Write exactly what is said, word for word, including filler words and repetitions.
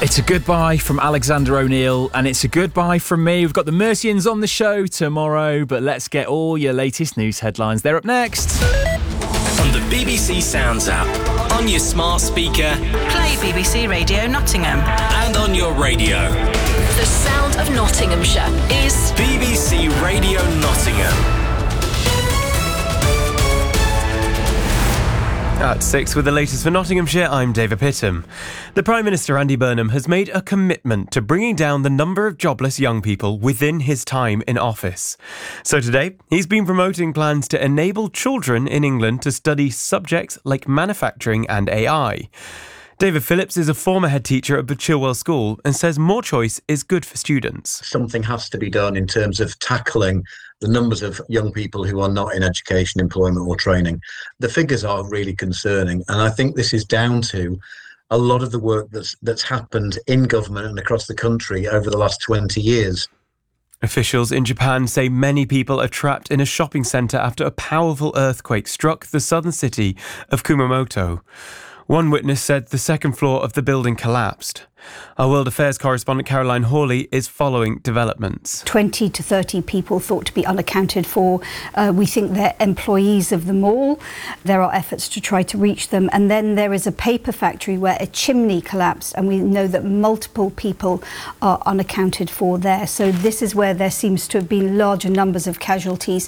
It's a goodbye from Alexander O'Neill, and it's a goodbye from me. We've got the Mercians on the show tomorrow, but let's get all your latest news headlines. They're up next. On the B B C Sounds app, on your smart speaker, play B B C Radio Nottingham, and on your radio. The sound of Nottinghamshire is B B C Radio Nottingham. At six with the latest for Nottinghamshire, I'm David Pittham. The Prime Minister Andy Burnham has made a commitment to bringing down the number of jobless young people within his time in office. So today, he's been promoting plans to enable children in England to study subjects like manufacturing and A I. David Phillips is a former head teacher at Chilwell School and says more choice is good for students. Something has to be done in terms of tackling the numbers of young people who are not in education, employment or training. The figures are really concerning, and I think this is down to a lot of the work that's that's happened in government and across the country over the last twenty years. Officials in Japan say many people are trapped in a shopping centre after a powerful earthquake struck the southern city of Kumamoto. One witness said the second floor of the building collapsed. Our World Affairs correspondent Caroline Hawley is following developments. twenty to thirty people thought to be unaccounted for. Uh, we think they're employees of the mall. There are efforts to try to reach them. And then there is a paper factory where a chimney collapsed, and we know that multiple people are unaccounted for there. So this is where there seems to have been larger numbers of casualties.